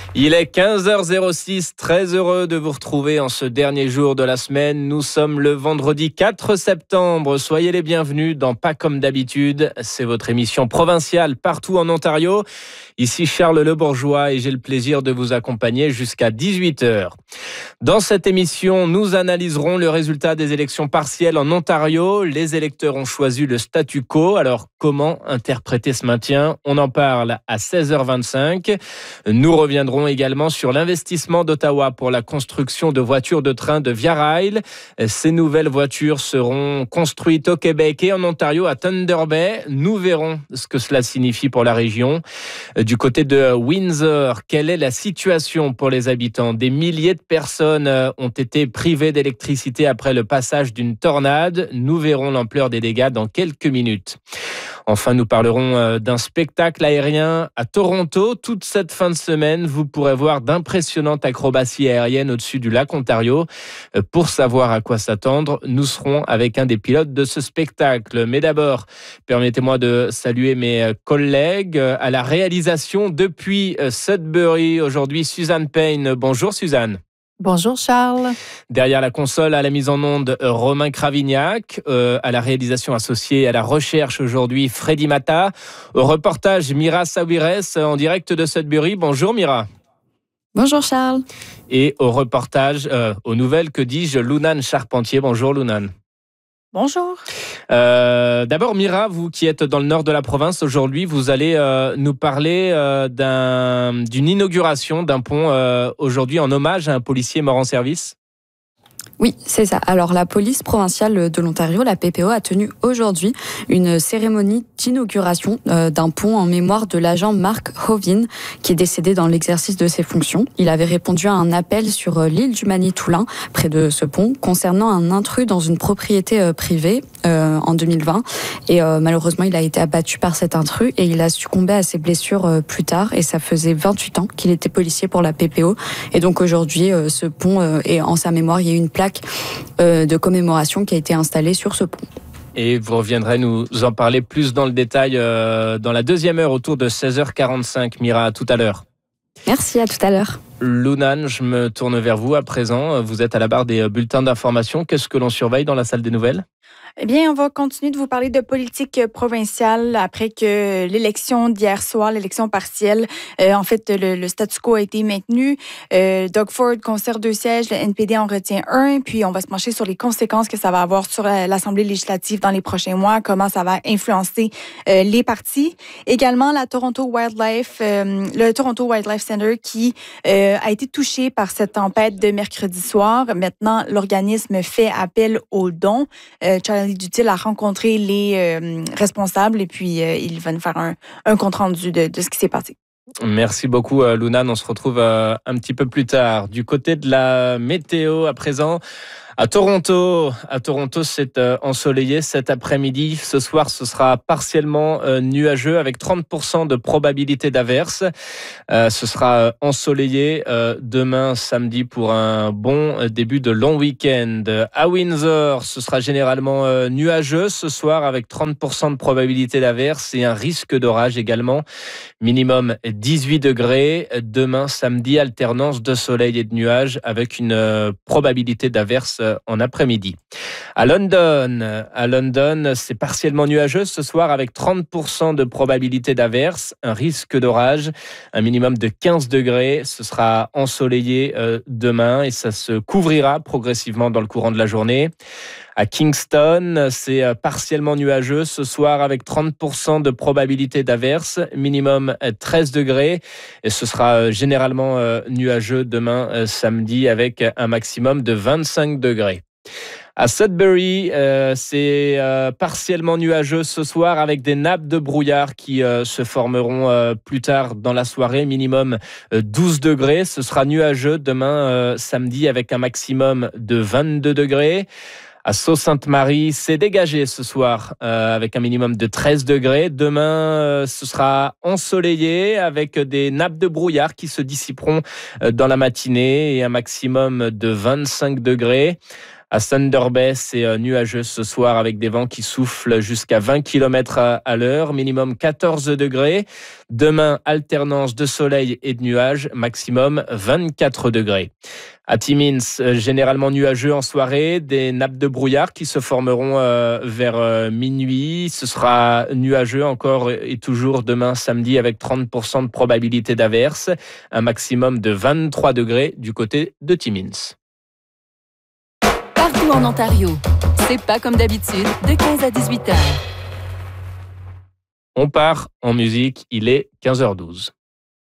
Il est 15h06, très heureux de vous retrouver en ce dernier jour de la semaine. Nous sommes le vendredi 4 septembre. Soyez les bienvenus dans Pas comme d'habitude. C'est votre émission provinciale partout en Ontario. Ici Charles Le Bourgeois et j'ai le plaisir de vous accompagner jusqu'à 18h. Dans cette émission, nous analyserons le résultat des élections partielles en Ontario. Les électeurs ont choisi le statu quo. Alors, comment interpréter ce maintien ? On en parle à 16h25. Nous reviendrons également sur l'investissement d'Ottawa pour la construction de voitures de train de Via Rail. Ces nouvelles voitures seront construites au Québec et en Ontario à Thunder Bay. Nous verrons ce que cela signifie pour la région. Du côté de Windsor, quelle est la situation pour les habitants ? Des milliers de personnes ont été privées d'électricité après le passage d'une tornade. Nous verrons l'ampleur des dégâts dans quelques minutes. Enfin, nous parlerons d'un spectacle aérien à Toronto. Toute cette fin de semaine, vous pourrez voir d'impressionnantes acrobaties aériennes au-dessus du lac Ontario. Pour savoir à quoi s'attendre, nous serons avec un des pilotes de ce spectacle. Mais d'abord, permettez-moi de saluer mes collègues à la réalisation depuis Sudbury. Aujourd'hui, Suzanne Payne. Bonjour Suzanne. Bonjour Charles. Derrière la console, à la mise en onde, Romain Cravignac. À la réalisation associée à la recherche aujourd'hui, Freddy Mata. Au reportage, Mira Sawires en direct de Sudbury. Bonjour Mira. Bonjour Charles. Et au reportage, aux nouvelles, que dis-je, Lunane Charpentier. Bonjour Lunane. Bonjour. D'abord, Mira, vous qui êtes dans le nord de la province aujourd'hui, vous allez nous parler d'une inauguration d'un pont aujourd'hui en hommage à un policier mort en service. Oui, c'est ça. Alors, la police provinciale de l'Ontario, la PPO, a tenu aujourd'hui une cérémonie d'inauguration d'un pont en mémoire de l'agent Mark Hovin, qui est décédé dans l'exercice de ses fonctions. Il avait répondu à un appel sur l'île du Manitoulin, près de ce pont, concernant un intrus dans une propriété privée en 2020. Et malheureusement, il a été abattu par cet intrus et il a succombé à ses blessures plus tard. Et ça faisait 28 ans qu'il était policier pour la PPO. Et donc aujourd'hui, ce pont est en sa mémoire. Il y a eu une plaque de commémoration qui a été installée sur ce pont. Et vous reviendrez nous en parler plus dans le détail dans la deuxième heure autour de 16h45. Mira, à tout à l'heure. Merci, à tout à l'heure. Lunane, je me tourne vers vous à présent. Vous êtes à la barre des bulletins d'information. Qu'est-ce que l'on surveille dans la salle des nouvelles ? Eh bien, on va continuer de vous parler de politique provinciale après que l'élection d'hier soir, l'élection partielle, en fait, le statu quo a été maintenu. Doug Ford conserve 2 sièges, le NPD en retient 1, puis on va se pencher sur les conséquences que ça va avoir sur l'Assemblée législative dans les prochains mois, comment ça va influencer les partis. Également, le Toronto Wildlife Center qui a été touché par cette tempête de mercredi soir. Maintenant, l'organisme fait appel aux dons. Charlie Dutil a rencontré les responsables et puis il va nous faire un compte-rendu de ce qui s'est passé. Merci beaucoup, Lunane. On se retrouve un petit peu plus tard. Du côté de la météo, à présent, à Toronto, c'est ensoleillé cet après-midi. Ce soir, ce sera partiellement nuageux avec 30% de probabilité d'averse. Ce sera ensoleillé demain, samedi, pour un bon début de long week-end. À Windsor, ce sera généralement nuageux ce soir avec 30% de probabilité d'averse et un risque d'orage également. Minimum 18 degrés. Demain, samedi, alternance de soleil et de nuages avec une probabilité d'averse en après-midi. À London, c'est partiellement nuageux ce soir avec 30% de probabilité d'averse, un risque d'orage, un minimum de 15 degrés. Ce sera ensoleillé demain et ça se couvrira progressivement dans le courant de la journée. À Kingston, c'est partiellement nuageux ce soir avec 30% de probabilité d'averse, minimum 13 degrés. Et ce sera généralement nuageux demain samedi avec un maximum de 25 degrés. À Sudbury, c'est partiellement nuageux ce soir avec des nappes de brouillard qui se formeront plus tard dans la soirée, minimum 12 degrés. Ce sera nuageux demain samedi avec un maximum de 22 degrés. À Sault-Sainte-Marie, c'est dégagé ce soir avec un minimum de 13 degrés. Demain, ce sera ensoleillé avec des nappes de brouillard qui se dissiperont dans la matinée et un maximum de 25 degrés. À Thunder Bay, c'est nuageux ce soir avec des vents qui soufflent jusqu'à 20 km à l'heure, minimum 14 degrés. Demain, alternance de soleil et de nuages, maximum 24 degrés. À Timmins, généralement nuageux en soirée, des nappes de brouillard qui se formeront vers minuit. Ce sera nuageux encore et toujours demain samedi avec 30% de probabilité d'averse, un maximum de 23 degrés du côté de Timmins. Partout en Ontario, c'est pas comme d'habitude, de 15 à 18 heures. On part en musique, il est 15h12.